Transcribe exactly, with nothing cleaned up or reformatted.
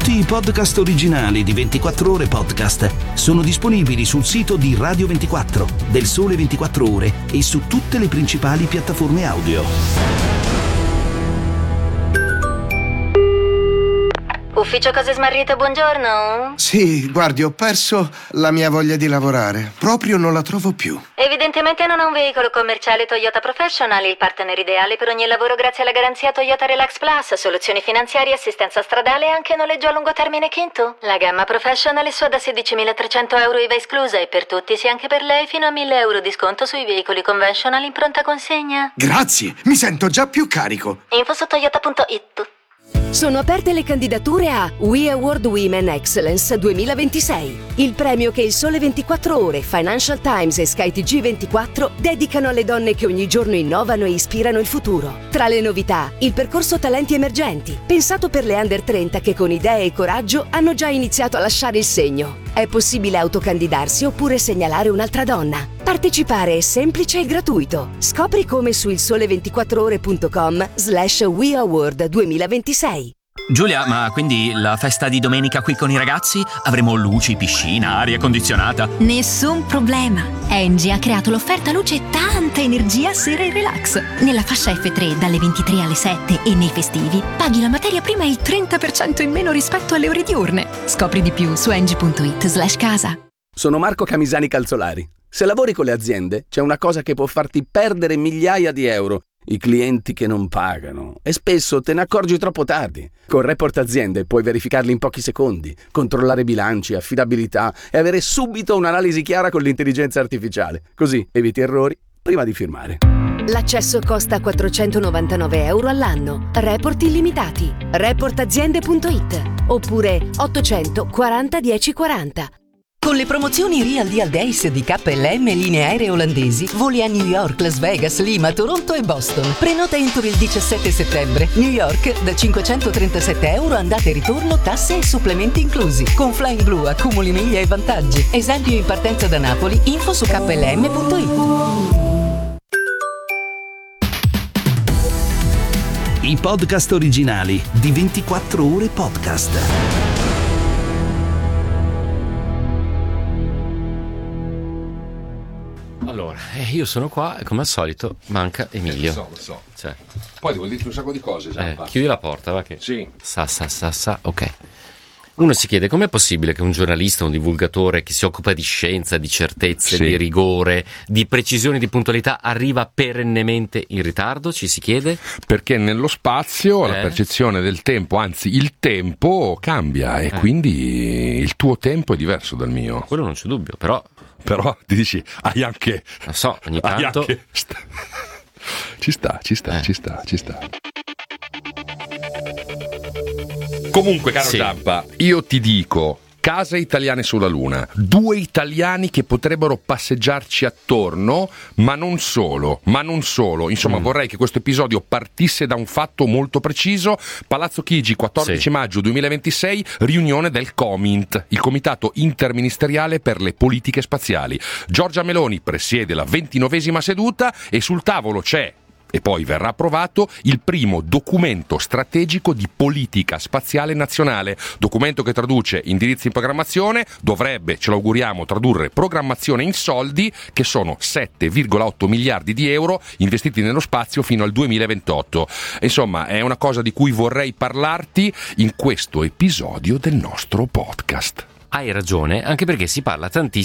Tutti i podcast originali di ventiquattro Ore Podcast sono disponibili sul sito di Radio ventiquattro, del Sole ventiquattro Ore e su tutte le principali piattaforme audio. Ufficio Cose Smarrite, buongiorno. Sì, guardi, ho perso la mia voglia di lavorare. Proprio non la trovo più. Evidentemente non ha un veicolo commerciale Toyota Professional, il partner ideale per ogni lavoro grazie alla garanzia Toyota Relax Plus, soluzioni finanziarie, assistenza stradale e anche noleggio a lungo termine Kinto. La gamma Professional è sua da sedicimilatrecento euro I V A esclusa e per tutti, sia anche per lei, fino a mille euro di sconto sui veicoli conventional in pronta consegna. Grazie, mi sento già più carico. Info su toyota punto it. Sono aperte le candidature a We Award Women Excellence duemilaventisei, il premio che il Sole ventiquattro Ore, Financial Times e Sky T G ventiquattro dedicano alle donne che ogni giorno innovano e ispirano il futuro. Tra le novità, il percorso Talenti Emergenti, pensato per le under trenta che con idee e coraggio hanno già iniziato a lasciare il segno. È possibile autocandidarsi oppure segnalare un'altra donna. Partecipare è semplice e gratuito. Scopri come su il sole ventiquattro ore punto com slash We Award duemilaventisei. Giulia, ma quindi la festa di domenica qui con i ragazzi? Avremo luci, piscina, aria condizionata? Nessun problema. Engie ha creato l'offerta luce tanta energia sera e relax. Nella fascia F tre dalle ventitré alle sette e nei festivi paghi la materia prima il trenta per cento in meno rispetto alle ore diurne. Scopri di più su engie punto it slash casa. Sono Marco Camisani Calzolari. Se lavori con le aziende, c'è una cosa che può farti perdere migliaia di euro. I clienti che non pagano. E spesso te ne accorgi troppo tardi. Con Report Aziende puoi verificarli in pochi secondi, controllare bilanci, affidabilità e avere subito un'analisi chiara con l'intelligenza artificiale. Così eviti errori prima di firmare. L'accesso costa quattrocentonovantanove euro all'anno. Report illimitati. report aziende punto it oppure ottocento quaranta dieci quaranta. Con le promozioni Real Deal Days di K L M Linee Aeree Olandesi, voli a New York, Las Vegas, Lima, Toronto e Boston. Prenota entro il diciassette settembre. New York da cinquecentotrentasette euro andata e ritorno, tasse e supplementi inclusi. Con Flying Blue accumuli miglia e vantaggi. Esempio in partenza da Napoli. Info su K L M punto it. I podcast originali di ventiquattro Ore Podcast. Allora, eh, io sono qua e come al solito manca Emilio. Eh, lo so, lo so. Cioè, Poi devo dirti un sacco di cose, eh, chiudi la porta, va che. Sì. Sa, sa, sa, sa, ok. Uno si chiede com'è possibile che un giornalista, un divulgatore che si occupa di scienza, di certezze, Sì. di rigore, di precisione, di puntualità, arriva perennemente in ritardo, ci si chiede? Perché nello spazio Eh? la percezione del tempo, anzi il tempo cambia e Eh. quindi il tuo tempo è diverso dal mio. Quello non c'è dubbio, però, Però ti dici, hai anche... non so, ogni hai tanto... anche- Ci sta, ci sta, Eh. ci sta, ci sta. Comunque, caro Sì. Giampa, io ti dico... Case italiane sulla Luna, due italiani che potrebbero passeggiarci attorno, ma non solo, ma non solo. Insomma, Mm. vorrei che questo episodio partisse da un fatto molto preciso. Palazzo Chigi, quattordici Sì. maggio duemilaventisei, riunione del COMINT, il Comitato Interministeriale per le Politiche Spaziali. Giorgia Meloni presiede la ventinovesima seduta e sul tavolo c'è, e poi verrà approvato, il primo documento strategico di politica spaziale nazionale, documento che traduce indirizzi in programmazione, dovrebbe, ce lo auguriamo, tradurre programmazione in soldi, che sono sette virgola otto miliardi di euro investiti nello spazio fino al duemilaventotto. Insomma, è una cosa di cui vorrei parlarti in questo episodio del nostro podcast. Hai ragione, anche perché si parla tantissimo